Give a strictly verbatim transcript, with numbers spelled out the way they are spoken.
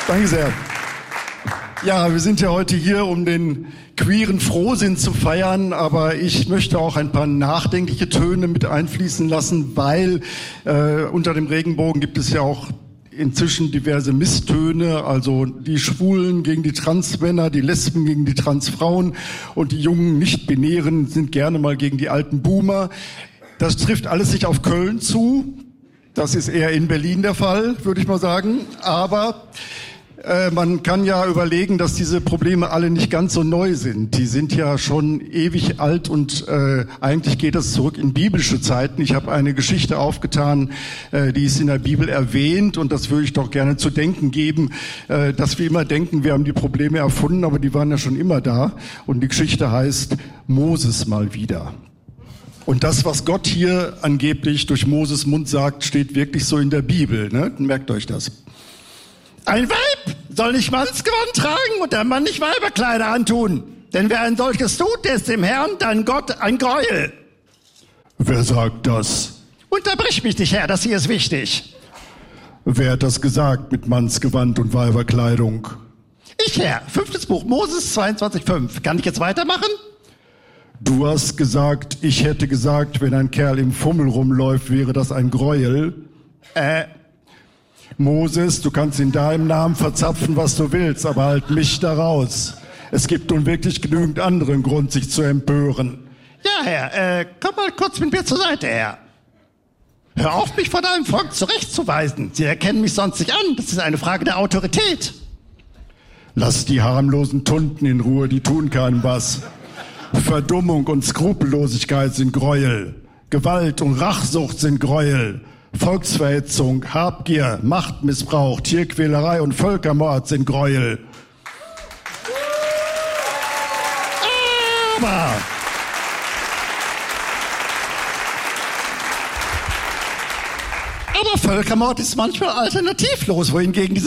Danke sehr. Ja, wir sind ja heute hier, um den queeren Frohsinn zu feiern, aber ich möchte auch ein paar nachdenkliche Töne mit einfließen lassen, weil äh, unter dem Regenbogen gibt es ja auch inzwischen diverse Misstöne, also die Schwulen gegen die Transmänner, die Lesben gegen die Transfrauen und die jungen Nicht-Binären sind gerne mal gegen die alten Boomer. Das trifft alles nicht auf Köln zu. Das ist eher in Berlin der Fall, würde ich mal sagen. Aber äh, man kann ja überlegen, dass diese Probleme alle nicht ganz so neu sind. Die sind ja schon ewig alt und äh, eigentlich geht das zurück in biblische Zeiten. Ich habe eine Geschichte aufgetan, äh, die ist in der Bibel erwähnt und das würde ich doch gerne zu denken geben, äh, dass wir immer denken, wir haben die Probleme erfunden, aber die waren ja schon immer da. Und die Geschichte heißt Moses mal wieder. Und das, was Gott hier angeblich durch Moses Mund sagt, steht wirklich so in der Bibel. Ne? Merkt euch das. Ein Weib soll nicht Mannsgewand tragen und der Mann nicht Weiberkleider antun. Denn wer ein solches tut, der ist dem Herrn, dein Gott, ein Gräuel. Wer sagt das? Unterbrich mich nicht, Herr, das hier ist wichtig. Wer hat das gesagt mit Mannsgewand und Weiberkleidung? Ich, Herr. Fünftes Buch Moses zweiundzwanzig fünf. Kann ich jetzt weitermachen? Du hast gesagt, ich hätte gesagt, wenn ein Kerl im Fummel rumläuft, wäre das ein Gräuel. Äh, Moses, du kannst in deinem Namen verzapfen, was du willst, aber halt mich da raus. Es gibt nun wirklich genügend anderen Grund, sich zu empören. Ja, Herr, äh, komm mal kurz mit mir zur Seite, Herr. Hör auf, mich vor deinem Volk zurechtzuweisen. Sie erkennen mich sonst nicht an. Das ist eine Frage der Autorität. Lass die harmlosen Tunden in Ruhe, die tun keinen was. Verdummung und Skrupellosigkeit sind Gräuel. Gewalt und Rachsucht sind Gräuel. Volksverhetzung, Habgier, Machtmissbrauch, Tierquälerei und Völkermord sind Gräuel. Aber Aber Völkermord ist manchmal alternativlos, wohingegen diese